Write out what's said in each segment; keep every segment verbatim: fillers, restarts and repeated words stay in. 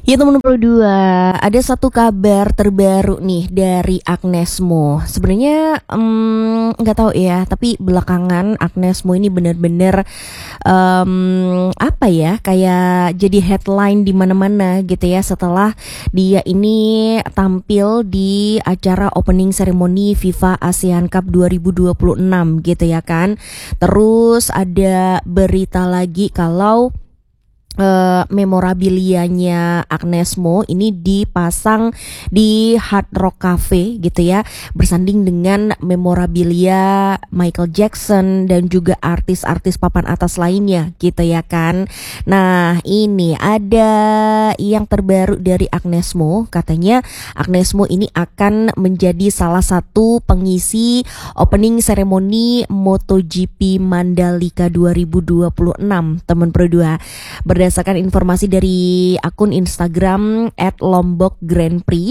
Ya teman Pro dua, ada satu kabar terbaru nih dari Agnes Mo. Sebenarnya em, nggak tahu ya, tapi belakangan Agnes Mo ini benar-benar em, apa ya, kayak jadi headline di mana-mana gitu ya setelah dia ini tampil di acara opening ceremony FIFA ASEAN Cup dua ribu dua puluh enam gitu ya kan. Terus ada berita lagi kalau Uh, memorabilianya Agnes Mo ini dipasang di Hard Rock Cafe gitu ya, bersanding dengan memorabilia Michael Jackson dan juga artis-artis papan atas lainnya gitu ya kan. Nah ini ada yang terbaru dari Agnes Mo, katanya Agnes Mo ini akan menjadi salah satu pengisi opening ceremony MotoGP Mandalika dua ribu dua puluh enam teman Pro dua. Berdasarkan informasi dari akun Instagram at lombok grand prix,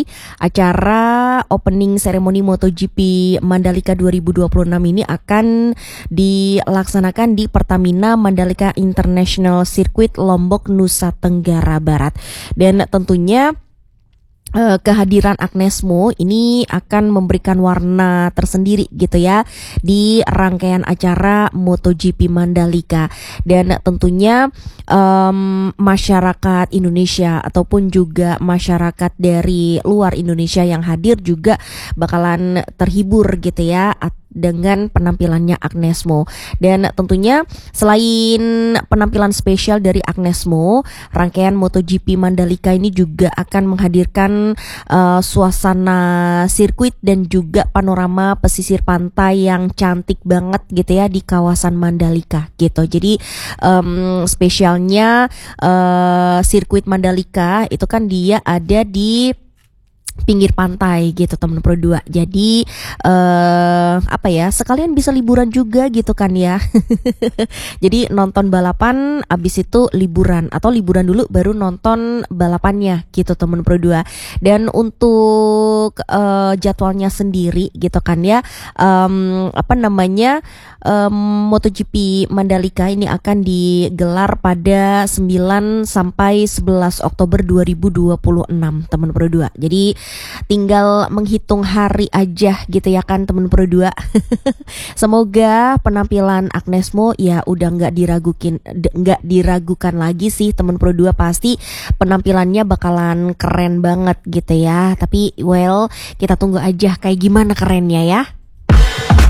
acara opening ceremony MotoGP Mandalika dua ribu dua puluh enam ini akan dilaksanakan di Pertamina Mandalika International Circuit Lombok, Nusa Tenggara Barat. Dan tentunya Uh, kehadiran Agnes Mo ini akan memberikan warna tersendiri gitu ya di rangkaian acara MotoGP Mandalika. Dan tentunya um, masyarakat Indonesia ataupun juga masyarakat dari luar Indonesia yang hadir juga bakalan terhibur gitu ya dengan penampilannya Agnes Mo. Dan tentunya selain penampilan spesial dari Agnes Mo, rangkaian MotoGP Mandalika ini juga akan menghadirkan uh, suasana sirkuit dan juga panorama pesisir pantai yang cantik banget gitu ya di kawasan Mandalika gitu. Jadi um, spesialnya uh, sirkuit Mandalika itu kan dia ada di pinggir pantai gitu teman Pro dua. Jadi uh, apa ya, sekalian bisa liburan juga gitu kan ya. Jadi nonton balapan abis itu liburan, atau liburan dulu baru nonton balapannya gitu teman Pro dua. Dan untuk uh, jadwalnya sendiri gitu kan ya, um, apa namanya um, MotoGP Mandalika ini akan digelar pada sembilan sampai sebelas Oktober dua ribu dua puluh enam teman Pro dua. Jadi tinggal menghitung hari aja gitu ya kan temen Pro dua. Semoga penampilan Agnes Mo ya udah nggak diragukin nggak diragukan lagi sih temen Pro dua, pasti penampilannya bakalan keren banget gitu ya. Tapi well, kita tunggu aja kayak gimana kerennya ya.